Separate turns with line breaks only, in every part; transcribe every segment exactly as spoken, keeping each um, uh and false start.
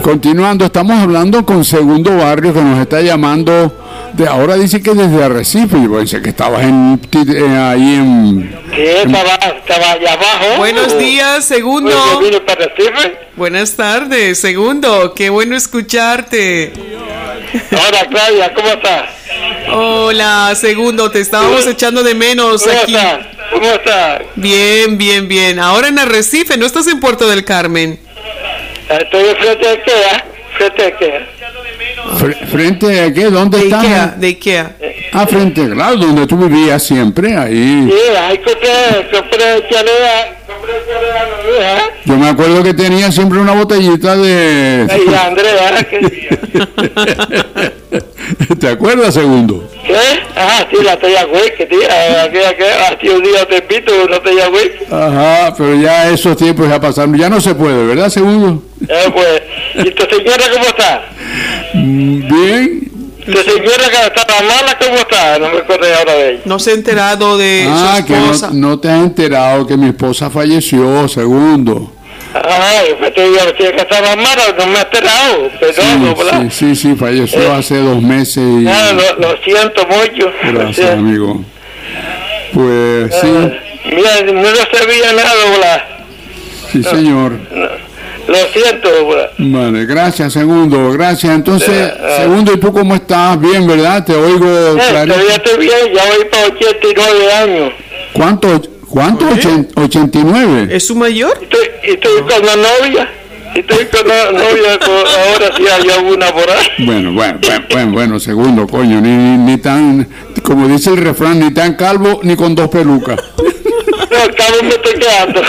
continuando, estamos hablando con Segundo Barrio, que nos está llamando. De ahora dice que desde Arrecife. Yo pensé que estabas en, eh, ahí en...
¿Qué? Estaba, estaba allá abajo.
Buenos días, Segundo.
Pues yo vine para Arrecife.
Buenas tardes, Segundo. Qué bueno escucharte.
Hola, Claudia, ¿cómo estás?
Hola, Segundo, te estábamos echando de menos
¿Cómo
aquí.
estás? ¿Cómo estás?
Bien, bien, bien. Ahora en Arrecife, ¿no estás en Puerto del Carmen?
Estoy frente a Ikea. Frente a Ikea.
Fre- ¿Frente a qué? ¿Dónde
De
estás?
Ikea, de Ikea.
Ah, frente, claro, donde tú vivías siempre, ahí.
Sí, ahí compré, compré chalea, compré chalea, ¿eh?
Yo me acuerdo que tenía siempre una botellita de...
Ay, Andrea, ¿qué?
¿Te acuerdas, Segundo?
¿Qué? Ah, sí, la Tella Wake, tía, aquella que hace un día te pito, una Tella Wake.
Ajá, pero ya esos tiempos ya pasaron, ya no se puede, ¿verdad, Segundo?
Eh, pues, ¿y tu señora cómo está?
Mm, Bien.
¿Tu señora que estaba mala cómo está? No me acuerdo ahora de ella.
No se ha enterado de
Ah,
su
que no,
esposa.
no te has enterado que mi esposa falleció, Segundo.
Ay, pues te digo que estaba mala, no me he enterado, perdón, ¿verdad?
Sí, sí, sí, falleció
Eh.
hace dos meses y...
Ah, lo, lo siento mucho.
Gracias, amigo. Pues sí,
Ah, mira, no lo sabía nada, ¿verdad?
sí, señor.
Lo siento, ¿verdad?
Vale, gracias, Segundo, gracias. Entonces,
Eh, eh.
Segundo, ¿y tú cómo estás? Bien, ¿verdad? Te oigo
Eh,
clarito.
todavía estoy bien, ya voy para ochenta y nueve años.
¿Cuánto? ¿Cuánto? Ochen- ¿ochenta y nueve?
¿Es su mayor?
Estoy, estoy con la novia. Estoy con la novia, con- ahora sí hay alguna por ahí.
Bueno, bueno, bueno, bueno, bueno, Segundo, coño, ni, ni, ni tan, como dice el refrán, ni tan calvo ni con dos pelucas.
No, cabo me estoy quedando.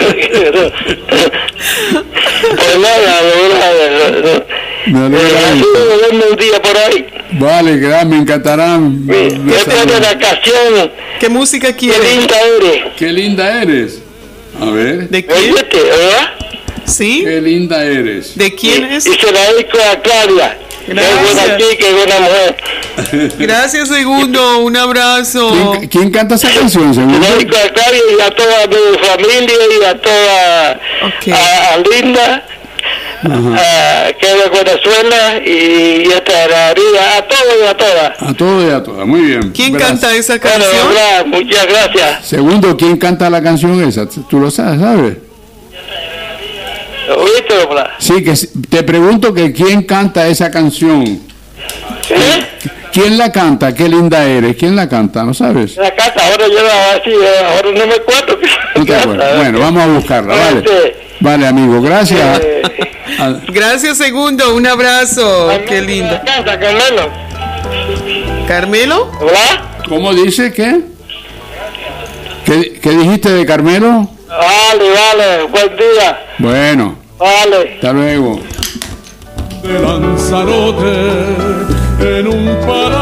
Pues nada, de verdad.
Me alegra
Así
mucho.
me verme un día por ahí.
Vale, gracias, me encantarán.
Mi- Esta es la canción.
¿Qué música
Qué
quiere?
linda eres.
Qué linda eres. A ver,
¿De quién?
¿Oíste, verdad?
¿Sí?
qué linda eres.
¿De quién es?
Y se la dedico a Claudia. Qué
Gracias.
buena chica y buena mujer.
Gracias, Segundo. Un abrazo.
¿Quién, quién canta esa canción,
Se
Segundo?
la dedico a Claudia y a toda mi familia y a toda
Ok.
a, a Linda, a, que es de Venezuela y esta María, a todos y a todas.
A todo y a todas, muy bien.
¿Quién
Gracias.
canta esa
Bueno, de
canción?
verdad, muchas gracias.
Segundo, ¿quién canta la canción esa? ¿Tú lo sabes, sabes?
¿Oíste, verdad?
Sí, que si- te pregunto que quién canta esa canción.
¿Eh?
¿Quién la canta? Qué linda eres. ¿Quién la canta? ¿No sabes?
La casa, ahora yo la así, ahora no me acuerdo.
No te acuerdas. Bueno, vamos a buscarla, vale.
Este,
Vale, amigo, gracias.
eh,
Ah,
Gracias, Segundo. Un abrazo. Qué
La
linda.
casa, Carmelo,
¿Carmelo?
¿verdad?
¿Cómo dice? ¿Qué? ¿Qué, qué dijiste de Carmelo?
Vale, vale, buen día.
Bueno,
Vale.
hasta luego.
De Lanzarote en un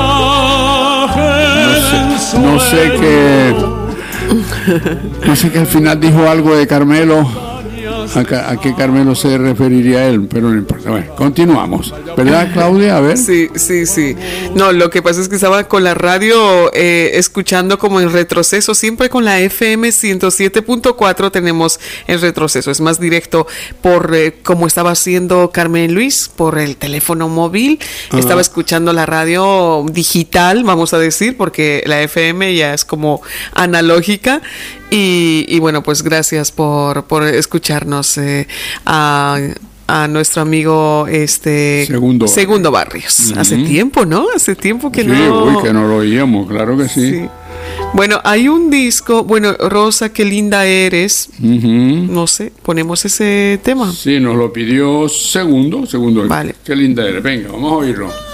paraje de
No sé qué. No sé que al final dijo algo de Carmelo. ¿A, ca- a qué Carmelo se referiría él? Pero no importa. Bueno, continuamos. ¿Verdad, Claudia? A ver.
Sí, sí, sí. No, lo que pasa es que estaba con la radio eh, escuchando como en retroceso. Siempre con la F M ciento siete punto cuatro tenemos el retroceso. Es más directo por eh, como estaba haciendo Carmen Luis, por el teléfono móvil.
Ajá.
Estaba escuchando la radio digital, vamos a decir, porque la F M ya es como analógica. Y, y bueno, pues gracias por, por escucharnos eh, a, a nuestro amigo este
Segundo Barrios.
Segundo Barrios. Hace
Ujú.
tiempo, ¿no? Hace tiempo que
Sí,
no.
uy, que no lo oíamos, claro que sí.
Sí. Bueno, hay un disco, bueno, Rosa, qué linda eres.
Ujú.
No sé, ponemos ese tema.
Sí, nos lo pidió Segundo. Segundo.
Vale.
Qué linda eres. Venga, vamos a oírlo.